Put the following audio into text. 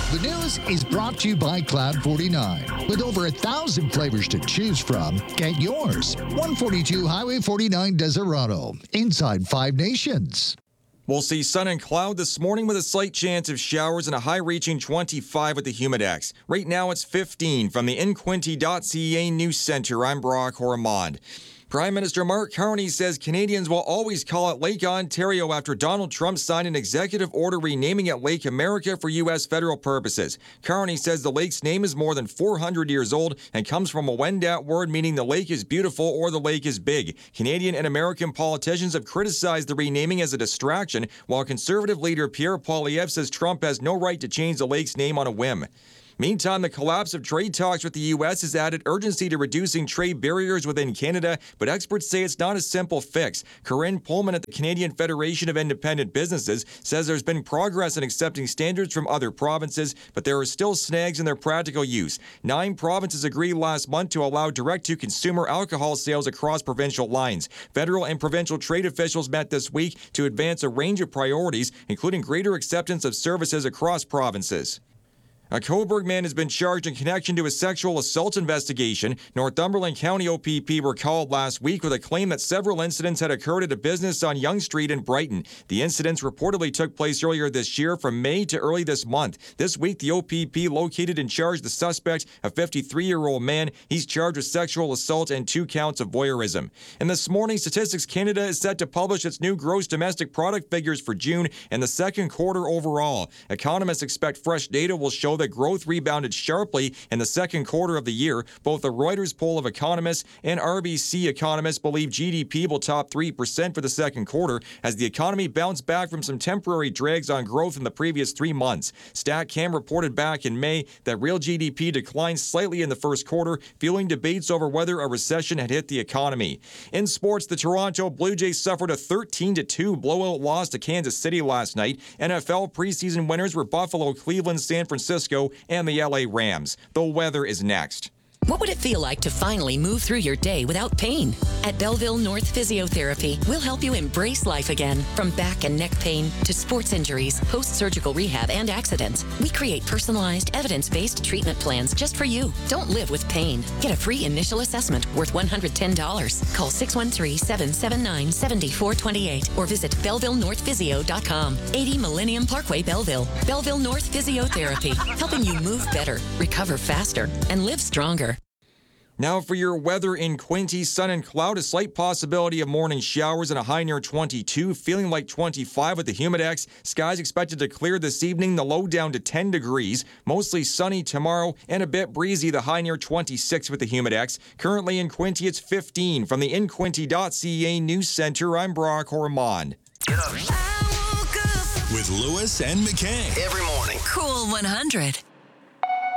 The news is brought to you by Cloud 49. With over 1,000 flavors to choose from, get yours. 142 Highway 49 Desirado, inside Five Nations. We'll see sun and cloud this morning with a slight chance of showers and a high reaching 25 with the Humidex. Right now it's 15 from the inquinty.ca News Center. I'm Brock Ormond. Prime Minister Mark Carney says Canadians will always call it Lake Ontario after Donald Trump signed an executive order renaming it Lake America for U.S. federal purposes. Carney says the lake's name is more than 400 years old and comes from a Wendat word meaning the lake is beautiful or the lake is big. Canadian and American politicians have criticized the renaming as a distraction, while Conservative leader Pierre Poilievre says Trump has no right to change the lake's name on a whim. Meantime, the collapse of trade talks with the U.S. has added urgency to reducing trade barriers within Canada, but experts say it's not a simple fix. Corinne Pullman at the Canadian Federation of Independent Businesses says there's been progress in accepting standards from other provinces, but there are still snags in their practical use. 9 provinces agreed last month to allow direct-to-consumer alcohol sales across provincial lines. Federal and provincial trade officials met this week to advance a range of priorities, including greater acceptance of services across provinces. A Cobourg man has been charged in connection to a sexual assault investigation. Northumberland County OPP were called last week with a claim that several incidents had occurred at a business on Yonge Street in Brighton. The incidents reportedly took place earlier this year from May to early this month. This week, the OPP located and charged the suspect, a 53-year-old man. He's charged with sexual assault and 2 counts of voyeurism. And this morning, Statistics Canada is set to publish its new gross domestic product figures for June and the second quarter overall. Economists expect fresh data will show that growth rebounded sharply in the second quarter of the year. Both the Reuters poll of economists and RBC economists believe GDP will top 3% for the second quarter as the economy bounced back from some temporary drags on growth in the previous 3 months. StatCam reported back in May that real GDP declined slightly in the first quarter, fueling debates over whether a recession had hit the economy. In sports, the Toronto Blue Jays suffered a 13-2 blowout loss to Kansas City last night. NFL preseason winners were Buffalo, Cleveland, San Francisco, and the LA Rams. The weather is next. What would it feel like to finally move through your day without pain? At Belleville North Physiotherapy, we'll help you embrace life again. From back and neck pain to sports injuries, post-surgical rehab, and accidents, we create personalized, evidence-based treatment plans just for you. Don't live with pain. Get a free initial assessment worth $110. Call 613-779-7428 or visit BellevilleNorthPhysio.com. 80 Millennium Parkway, Belleville. Belleville North Physiotherapy, helping you move better, recover faster, and live stronger. Now for your weather in Quinte, sun and cloud, a slight possibility of morning showers and a high near 22, feeling like 25 with the Humidex. Skies expected to clear this evening, the low down to 10 degrees. Mostly sunny tomorrow and a bit breezy, the high near 26 with the Humidex. Currently in Quinte, it's 15. From the inquinty.ca News Center, I'm Brock Ormond. With Lewis and McKay. Every morning. Cool 100.